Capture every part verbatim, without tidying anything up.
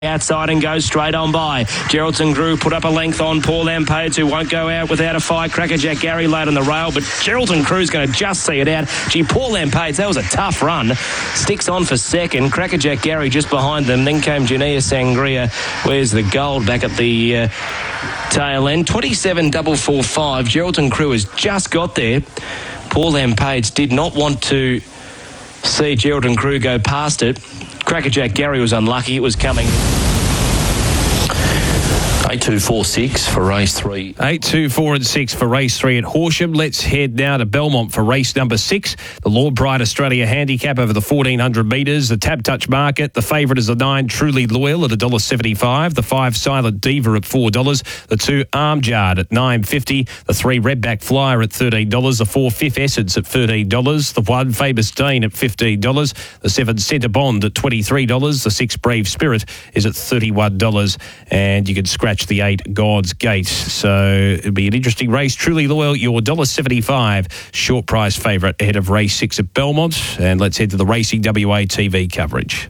outside and goes straight on by. Geraldton Grew put up a length on Paul Lampades, who won't go out without a fight. Crackerjack Gary laid on the rail, but Geraldton Grew's going to just see it out. Gee, Paul Lampades, that was a tough run. Sticks on for second. Crackerjack Gary just behind them. Then came Janea Sangria. Where's the gold back at the uh, tail end? twenty-seven four four five. Geraldton Grew has just got there. Paul Lampades did not want to see Geraldton Grew go past it. Crackerjack Gary was unlucky. It was coming. eight two four six for race three. eight two four and six for race three at Horsham. Let's head now to Belmont for race number six. The Lord Pride Australia handicap over the fourteen hundred metres. The Tab Touch Market. The favourite is the nine Truly Loyal at one dollar seventy-five. The five Silent Diva at four dollars. The two Armjard at nine dollars fifty. The three Redback Flyer at thirteen dollars. The four Fifth Essence at thirteen dollars. The one Famous Dane at fifteen dollars. The seven Centre Bond at twenty-three dollars. The six Brave Spirit is at thirty-one dollars. And you can scratch the eight God's Gate. So it'll be an interesting race. Truly Loyal, your one dollar seventy-five short price favourite ahead of race six at Belmont. And let's head to the Racing W A T V coverage.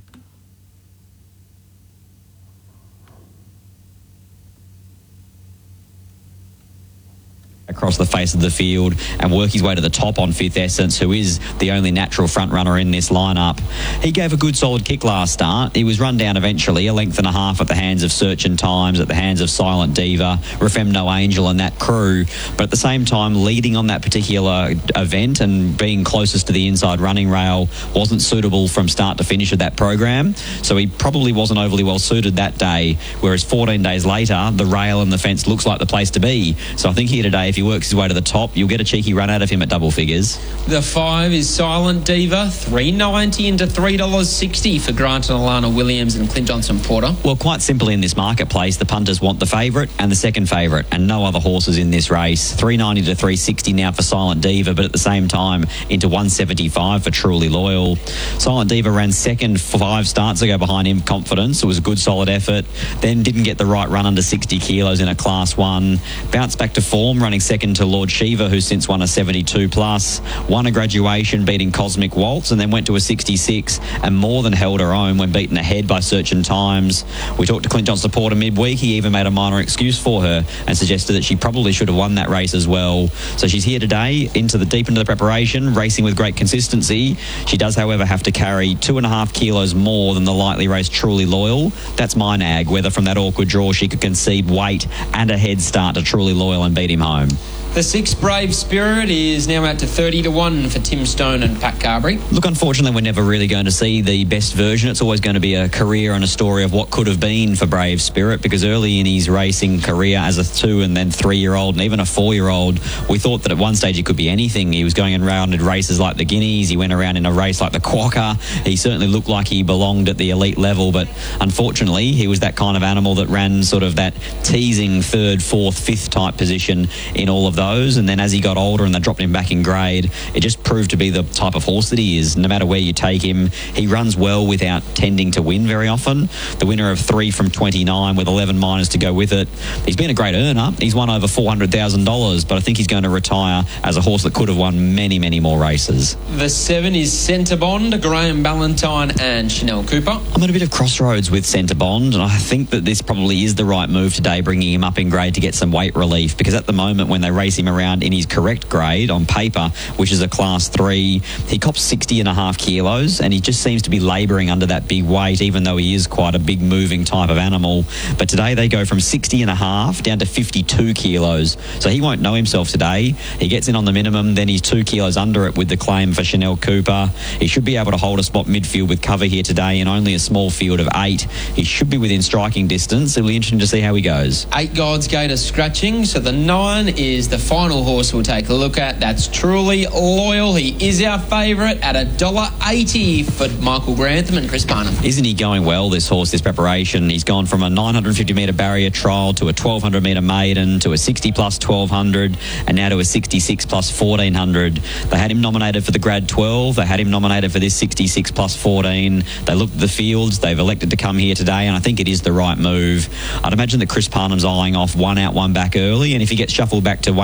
Across the face of the field and work his way to the top on Fifth Essence, who is the only natural front runner in this lineup. He gave a good solid kick last start. He was run down eventually, a length and a half at the hands of Search and Times, at the hands of Silent Diva, Refemno Angel and that crew. But at the same time, leading on that particular event and being closest to the inside running rail wasn't suitable from start to finish of that program. So he probably wasn't overly well suited that day, whereas fourteen days later, the rail and the fence looks like the place to be. So I think here today, if he works his way to the top, you'll get a cheeky run out of him at double figures. The five is Silent Diva, three ninety into three dollars sixty for Grant and Alana Williams and Clint Johnson Porter. Well, quite simply in this marketplace, the punters want the favourite and the second favourite, and no other horses in this race. three ninety to three sixty now for Silent Diva, but at the same time into one seventy-five for Truly Loyal. Silent Diva ran second five starts ago behind him, Confidence. It was a good solid effort. Then didn't get the right run under sixty kilos in a class one. Bounced back to form, running second to Lord Shiva, who's since won a seventy-two plus. Won a Graduation, beating Cosmic Waltz, and then went to a sixty-six and more than held her own when beaten ahead by Search and Times. We talked to Clint Johnson Porter midweek. He even made a minor excuse for her and suggested that she probably should have won that race as well. So she's here today, into the deep into the preparation, racing with great consistency. She does, however, have to carry two and a half kilos more than the lightly raced Truly Loyal. That's my nag, whether from that awkward draw she could concede weight and a head start to Truly Loyal and beat him home. The six Brave Spirit is now out to thirty to one for Tim Stone and Pat Carberry. Look, unfortunately, we're never really going to see the best version. It's always going to be a career and a story of what could have been for Brave Spirit, because early in his racing career as a two and then three-year-old and even a four-year-old, we thought that at one stage he could be anything. He was going around in races like the Guineas. He went around in a race like the Quokka. He certainly looked like he belonged at the elite level, but unfortunately, he was that kind of animal that ran sort of that teasing third, fourth, fifth type position in all of those, and then as he got older and they dropped him back in grade, it just proved to be the type of horse that he is. No matter where you take him, he runs well without tending to win very often. The winner of three from twenty-nine with eleven minors to go with it. He's been a great earner. He's won over four hundred thousand dollars, but I think he's going to retire as a horse that could have won many, many more races. The seven is Centre Bond, Graham Ballantyne and Chanel Cooper. I'm at a bit of crossroads with Centre Bond, and I think that this probably is the right move today, bringing him up in grade to get some weight relief, because at the moment when they race him around in his correct grade on paper, which is a class three, he cops sixty and a half kilos, and he just seems to be labouring under that big weight, even though he is quite a big moving type of animal. But today they go from sixty and a half down to fifty-two kilos, so he won't know himself today. He gets in on the minimum, then he's two kilos under it with the claim for Chanel Cooper. He should be able to hold a spot midfield with cover here today in only a small field of eight. He should be within striking distance. It'll be interesting to see how he goes. Eight God's Gate is scratching, so the nine is the final horse we'll take a look at. That's Truly Loyal. He is our favourite at one dollar eighty for Michael Grantham and Chris Barnum. Isn't he going well, this horse, this preparation? He's gone from a nine hundred fifty metre barrier trial to a twelve hundred metre maiden to a sixty plus twelve hundred and now to a sixty-six plus fourteen hundred. They had him nominated for the grad twelve. They had him nominated for this sixty-six plus fourteen. They looked at the fields. They've elected to come here today, and I think it is the right move. I'd imagine that Chris Parnham's eyeing off one out, one back early, and if he gets shuffled back to one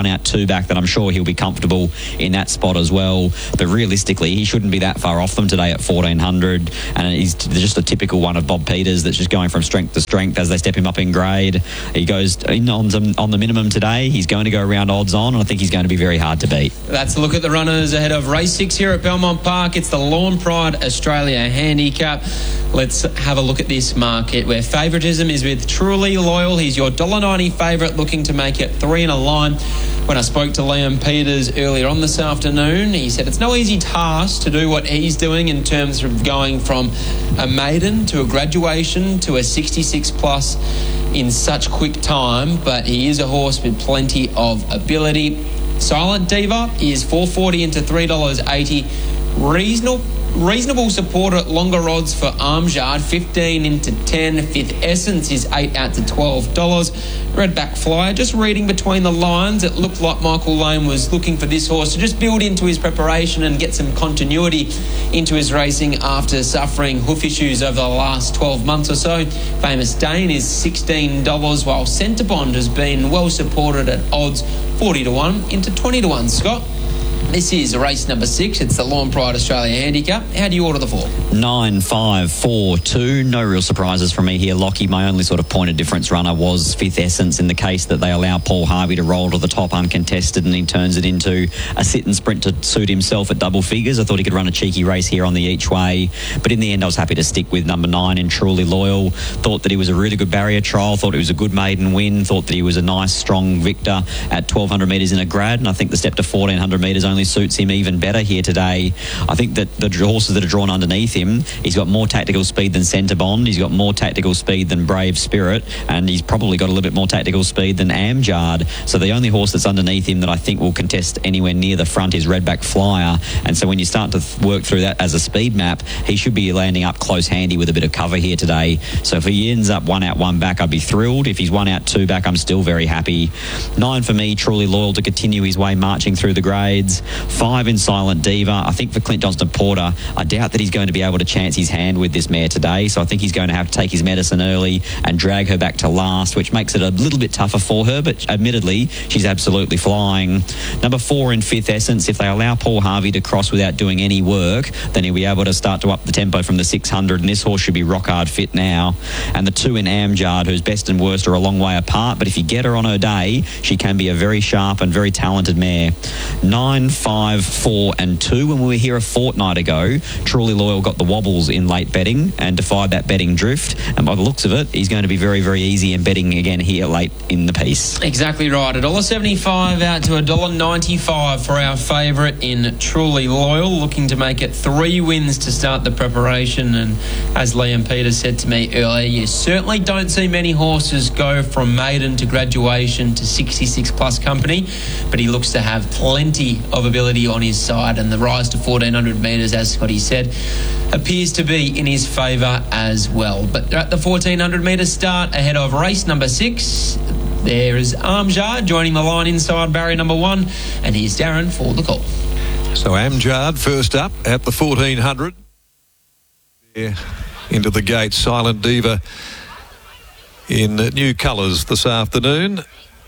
out two back, then I'm sure he'll be comfortable in that spot as well. But realistically, he shouldn't be that far off them today at fourteen hundred, and he's just a typical one of Bob Peters that's just going from strength to strength as they step him up in grade. He goes in on, some, on the minimum today. He's going to go around odds on, and I think he's going to be very hard to beat. That's a look at the runners ahead of race six here at Belmont Park. It's the Lawn Pride Australia Handicap. Let's have a look at this market where favouritism is with Truly Loyal. He's your one dollar ninety favourite, looking to make it three in a line. When I spoke to Liam Peters earlier on this afternoon, he said it's no easy task to do what he's doing in terms of going from a maiden to a graduation to a sixty-six plus in such quick time, but he is a horse with plenty of ability. Silent Diva is four forty into three dollars eighty. Reasonable Reasonable support at longer odds for Armjard, fifteen into ten. Fifth Essence is eight out to twelve dollars. Redback Flyer, just reading between the lines, it looked like Michael Lane was looking for this horse to just build into his preparation and get some continuity into his racing after suffering hoof issues over the last twelve months or so. Famous Dane is sixteen dollars, while Centrebond has been well supported at odds forty to one into twenty to one. Scott? This is race number six. It's the Lawn Pride Australia Handicap. How do you order the four? Nine, five, four, two. No real surprises from me here, Lockie. My only sort of point of difference runner was Fifth Essence in the case that they allow Paul Harvey to roll to the top uncontested and he turns it into a sit and sprint to suit himself at double figures. I thought he could run a cheeky race here on the each way. But in the end, I was happy to stick with number nine in Truly Loyal. Thought that he was a really good barrier trial. Thought it was a good maiden win. Thought that he was a nice, strong victor at twelve hundred metres in a grad. And I think the step to fourteen hundred metres only suits him even better here today. I think that the horses that are drawn underneath him, he's got more tactical speed than Centrebond, he's got more tactical speed than Brave Spirit, and he's probably got a little bit more tactical speed than Amjad. So the only horse that's underneath him that I think will contest anywhere near the front is Redback Flyer. And so when you start to th- work through that as a speed map, he should be landing up close handy with a bit of cover here today. So if he ends up one out, one back, I'd be thrilled. If he's one out, two back, I'm still very happy. Nine for me, Truly Loyal to continue his way marching through the grades. Five in Silent Diva. I think for Clint Johnston Porter, I doubt that he's going to be able to chance his hand with this mare today, so I think he's going to have to take his medicine early and drag her back to last, which makes it a little bit tougher for her, but admittedly, she's absolutely flying. Number four in Fifth Essence, if they allow Paul Harvey to cross without doing any work, then he'll be able to start to up the tempo from the six hundred, and this horse should be rock hard fit now. And the two in Amjad, whose best and worst are a long way apart, but if you get her on her day, she can be a very sharp and very talented mare. Nine, five, four and two. When we were here a fortnight ago, Truly Loyal got the wobbles in late betting and defied that betting drift, and by the looks of it, he's going to be very, very easy in betting again here late in the piece. Exactly right. one dollar seventy-five out to one dollar ninety-five for our favourite in Truly Loyal, looking to make it three wins to start the preparation. And as Liam Peters said to me earlier, you certainly don't see many horses go from maiden to graduation to sixty-six plus company, but he looks to have plenty of ability on his side, and the rise to fourteen hundred metres, as Scotty said, appears to be in his favour as well. But at the fourteen hundred metre start ahead of race number six, there is Amjad joining the line inside barrier number one, and here's Darren for the call. So Amjad first up at the fourteen hundred. Yeah, into the gate, Silent Diva in new colours this afternoon.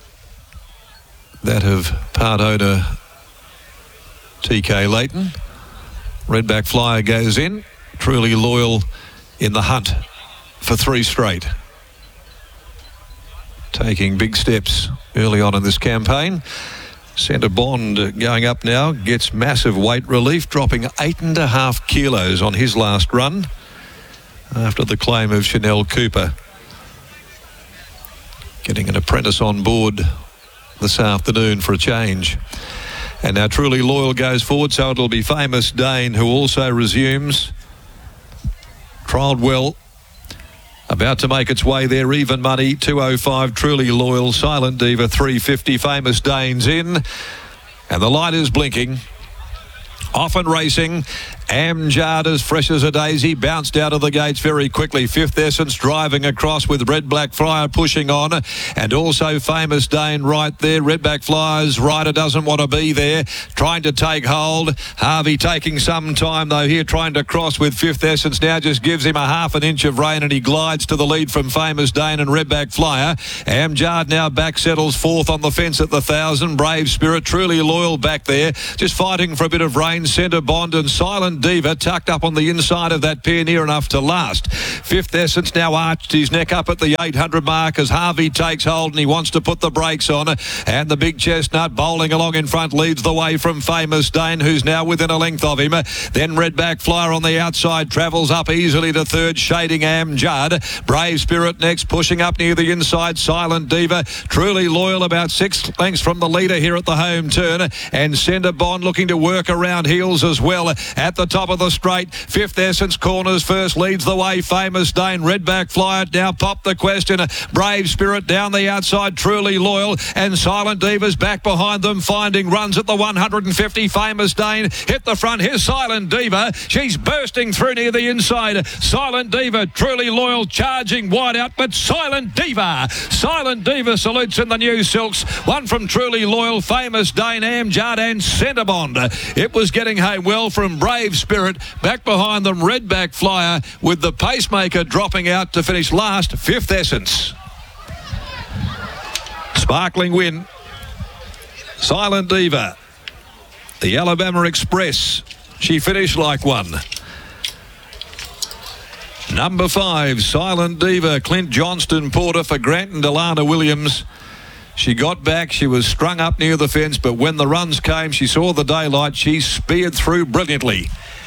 That of part owner T K Leighton. Redback Flyer goes in. Truly Loyal in the hunt for three straight. Taking big steps early on in this campaign. Centrebond going up now, gets massive weight relief, dropping eight and a half kilos on his last run after the claim of Chanel Cooper. Getting an apprentice on board this afternoon for a change. And now Truly Loyal goes forward, so it'll be Famous Dane who also resumes. Trialled well. About to make its way there, even money, two oh five, Truly Loyal, Silent Diva, three fifty, Famous Dane's in. And the light is blinking. Off and racing, Amjad, as fresh as a daisy, bounced out of the gates very quickly. Fifth Essence driving across with Red Black Flyer pushing on, and also Famous Dane right there. Red Black Flyer's rider doesn't want to be there, trying to take hold. Harvey taking some time though here, trying to cross with Fifth Essence. Now just gives him a half an inch of rain, and he glides to the lead from Famous Dane and Red Black Flyer. Amjad now back settles fourth on the fence at the thousand. Brave Spirit, Truly Loyal back there, just fighting for a bit of rain. Centre Bond and Silent Diva tucked up on the inside of that pair, near enough to last. Fifth Essence now arched his neck up at the eight hundred mark as Harvey takes hold, and he wants to put the brakes on. And the Big Chestnut bowling along in front leads the way from Famous Dane, who's now within a length of him. Then Red Back Flyer on the outside travels up easily to third, shading Amjad. Brave Spirit next, pushing up near the inside. Silent Diva, Truly Loyal about six lengths from the leader here at the home turn. And Centre Bond looking to work around heels as well at the top of the straight. Fifth Essence corners first, leads the way Famous Dane. Red Back Flyer now pop the question. Brave Spirit down the outside, Truly Loyal, and Silent Diva's back behind them, finding runs at the one hundred fifty. Famous Dane hit the front. Here's Silent Diva, she's bursting through near the inside. Silent Diva, Truly Loyal charging wide out, but Silent Diva Silent Diva salutes in the new silks. One from Truly Loyal, Famous Dane, Amjad and Centre Bond. It was getting home well from Brave Spirit. Back behind them, Red Back Flyer, with the pacemaker dropping out to finish last, Fifth Essence. Sparkling win. Silent Diva, the Alabama Express, she finished like one. Number five, Silent Diva, Clint Johnston Porter for Grant and Delana Williams. She got back, she was strung up near the fence, but when the runs came, she saw the daylight. She speared through brilliantly.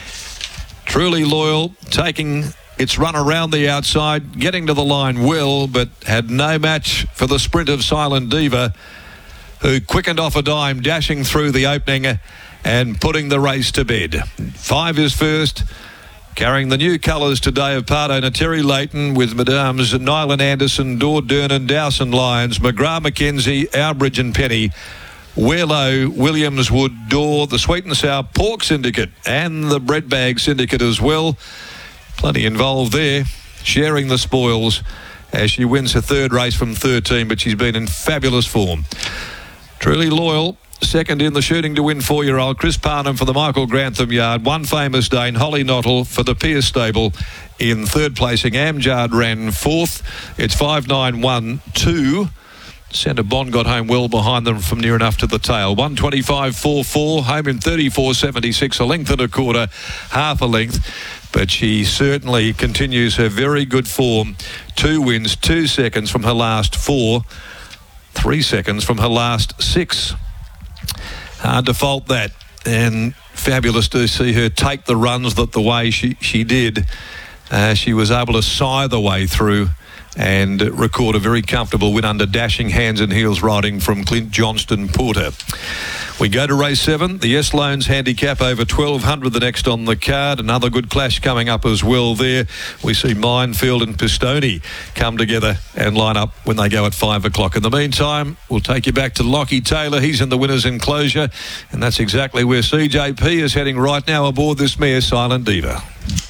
Truly Loyal taking its run around the outside, getting to the line well, but had no match for the sprint of Silent Diva, who quickened off a dime, dashing through the opening and putting the race to bed. Five is first, carrying the new colours today of Pardo Nateri Leighton, with Madames Nylan Anderson, Dor Dernan, Dowson Lyons, McGrath McKenzie, Outbridge and Penny, Weirlow, Williamswood, Dor, the Sweet and Sour Pork Syndicate and the Bread Bag Syndicate as well. Plenty involved there, sharing the spoils as she wins her third race from thirteen, but she's been in fabulous form. Truly Loyal, second in the shooting to win four-year-old. Chris Parnham for the Michael Grantham Yard. One Famous Dane, Holly Nottle for the Pierce Stable in third placing. Amjad ran fourth. It's five nine one two. Centre Bond got home well behind them from near enough to the tail. one twenty-five forty-four, home in thirty-four seventy-six, a length and a quarter, half a length. But she certainly continues her very good form. Two wins, two seconds from her last four, three seconds from her last six. Hard to fault that, and fabulous to see her take the runs that the way she, she did. Uh, she was able to sigh the way through and record a very comfortable win under dashing hands and heels riding from Clint Johnston Porter. We go to race seven, the S Loans handicap over twelve hundred, the next on the card. Another good clash coming up as well there. We see Minefield and Pistone come together and line up when they go at five o'clock. In the meantime, we'll take you back to Lockie Taylor. He's in the winner's enclosure, and that's exactly where C J P is heading right now aboard this mare, Silent Diva.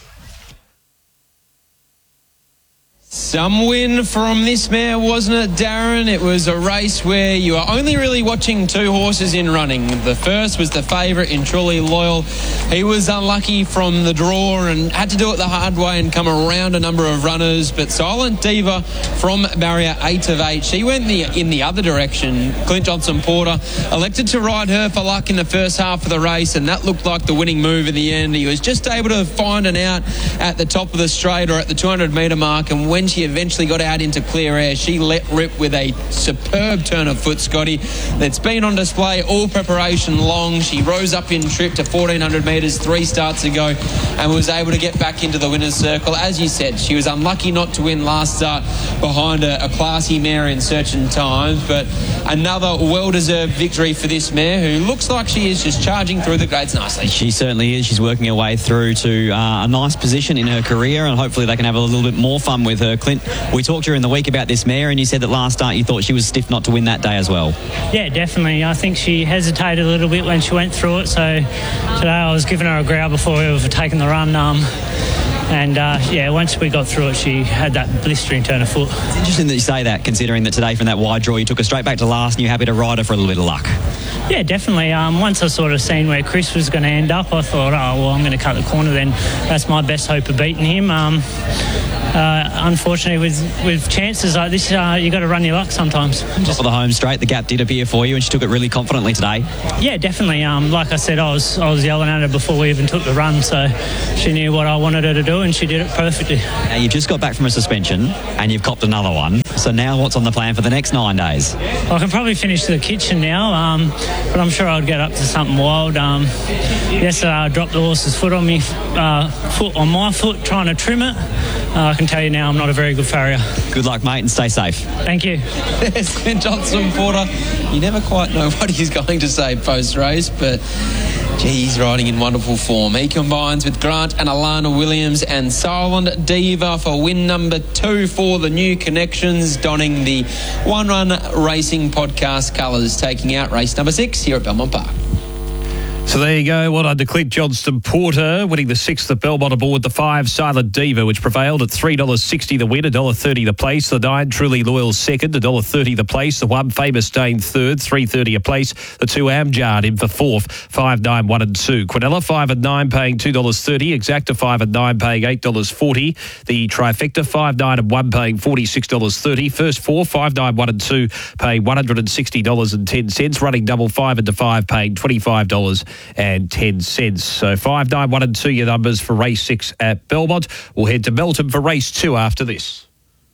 Some win from this mare, wasn't it, Darren? It was a race where you were only really watching two horses in running. The first was the favourite in Truly Loyal. He was unlucky from the draw and had to do it the hard way and come around a number of runners. But Silent Diva from barrier eight of eight, she went the, in the other direction. Clint Johnston Porter elected to ride her for luck in the first half of the race, and that looked like the winning move in the end. He was just able to find an out at the top of the straight or at the two hundred metre mark, and when she eventually got out into clear air, she let rip with a superb turn of foot, Scotty, that's been on display all preparation long. She rose up in trip to fourteen hundred metres three starts ago and was able to get back into the winner's circle. As you said, she was unlucky not to win last start behind a, a classy mare in Certain Times, but another well-deserved victory for this mare, who looks like she is just charging through the grades nicely. She certainly is. She's working her way through to uh, a nice position in her career, and hopefully they can have a little bit more fun with her her. Clint, we talked during the week about this mare, and you said that last start you thought she was stiff not to win that day as well. Yeah, definitely. I think she hesitated a little bit when she went through it, so today I was giving her a growl before we were taking the run. Um, And, uh, yeah, once we got through it, she had that blistering turn of foot. It's interesting that you say that, considering that today from that wide draw, you took her straight back to last and you're happy to ride her for a little bit of luck. Yeah, definitely. Um, once I sort of seen where Chris was going to end up, I thought, oh, well, I'm going to cut the corner then. That's my best hope of beating him. Um, uh, unfortunately, with, with chances like this, uh, you got to run your luck sometimes. Just for the home straight, the gap did appear for you and she took it really confidently today. Yeah, definitely. Um, like I said, I was I was yelling at her before we even took the run, so she knew what I wanted her to do and she did it perfectly. Now, you've just got back from a suspension and you've copped another one. So now what's on the plan for the next nine days? I can probably finish the kitchen now, um, but I'm sure I'd get up to something wild. Um, yesterday I dropped the horse's foot on me, uh, foot on my foot, trying to trim it. Uh, I can tell you now I'm not a very good farrier. Good luck, mate, and stay safe. Thank you. There's Clint Johnson, Porter. You never quite know what he's going to say post-race, but gee, he's riding in wonderful form. He combines with Grant and Alana Williams and Silent Diva for win number two for the New Connections, donning the One Run Racing podcast colours, taking out race number six here at Belmont Park. So there you go. Well done to Clint Johnston Porter, winning the sixth at Belmont aboard the five Silent Diva, which prevailed at three dollars sixty the win, one dollar thirty the place. The nine Truly Loyal second, one dollar thirty the place. The one Famous Dane third, three dollars thirty a place. The two Amjad in for fourth, five nine one and two. Quinella five and nine paying two dollars thirty. Exacta five and nine paying eight dollars forty. The Trifecta five nine and one paying forty-six dollars thirty. First four, five nine one and two paying one hundred sixty dollars and ten cents. Running double five into five paying twenty-five dollars and ten cents. So five, nine, one and two your numbers for race six at Belmont. We'll head to Melton for race two after this.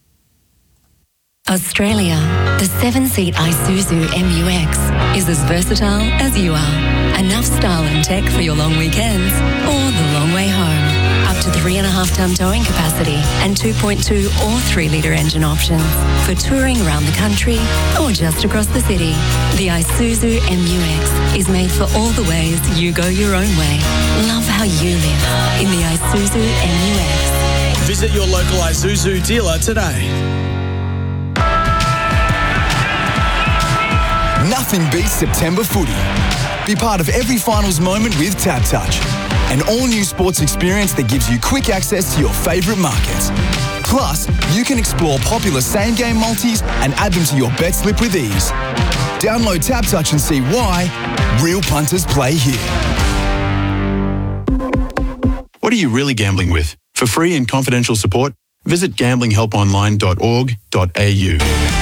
Australia, the seven-seat Isuzu M U X is as versatile as you are. Enough style and tech for your long weekends or the long way home. Up to three and a half ton towing capacity and two point two or three litre engine options for touring around the country or just across the city. The Isuzu M U X is made for all the ways you go your own way. Love how you live in the Isuzu M U X. Visit your local Isuzu dealer today. Nothing beats September footy. Be part of every finals moment with TapTouch, an all-new sports experience that gives you quick access to your favourite markets. Plus, you can explore popular same-game multis and add them to your bet slip with ease. Download TapTouch and see why real punters play here. What are you really gambling with? For free and confidential support, visit gambling help online dot org dot a u.